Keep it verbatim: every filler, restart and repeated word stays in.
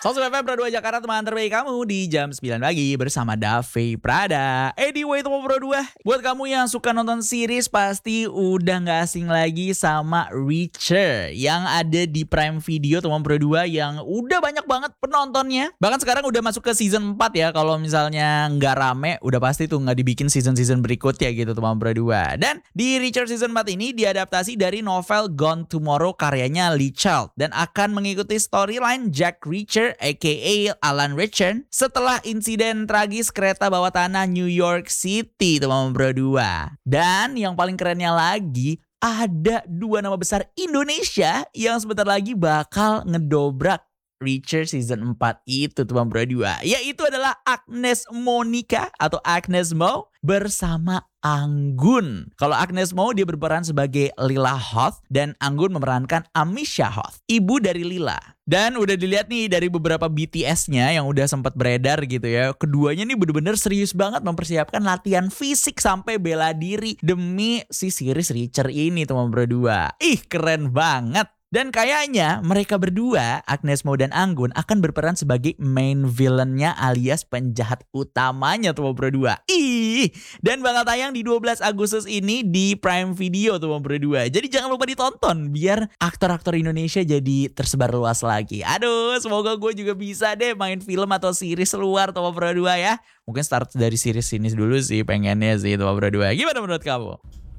seratus F M Pro dua Jakarta, teman terbaik kamu di jam sembilan pagi bersama Davi Prada. Anyway, teman Pro dua, buat kamu yang suka nonton series pasti udah gak asing lagi sama Reacher yang ada di Prime Video, teman Pro dua, yang udah banyak banget penontonnya. Bahkan sekarang udah masuk ke season empat ya. Kalau misalnya nggak rame, udah pasti tuh nggak dibikin season-season berikutnya gitu, teman Pro dua. Dan di Reacher season empat ini diadaptasi dari novel Gone Tomorrow karyanya Lee Child dan akan mengikuti storyline Jack Reacher aka Alan Richard setelah insiden tragis kereta bawah tanah New York City, teman Pro dua. Dan yang paling kerennya lagi, ada dua nama besar Indonesia yang sebentar lagi bakal ngedobrak Reacher season empat itu, teman Pro dua. Yaitu adalah Agnes Monica atau Agnes Mo bersama Anggun. Kalau Agnes Mo dia berperan sebagai Lila Hoth dan Anggun memerankan Amisha Hoth, ibu dari Lila. Dan udah dilihat nih dari beberapa B T S-nya yang udah sempat beredar gitu ya. Keduanya nih bener-bener serius banget mempersiapkan latihan fisik sampai bela diri demi si series Reacher ini, teman Pro dua. Ih, keren banget. Dan kayaknya mereka berdua, Agnes Mo dan Anggun, akan berperan sebagai main villainnya alias penjahat utamanya, teman Pro dua. Ih, dan bakal tayang di dua belas Agustus ini di Prime Video, teman Pro dua. Jadi jangan lupa ditonton biar aktor-aktor Indonesia jadi tersebar luas lagi. Aduh, semoga gue juga bisa deh main film atau series luar, teman Pro dua ya. Mungkin start dari series ini dulu sih pengennya sih, teman Pro dua. Gimana menurut kamu?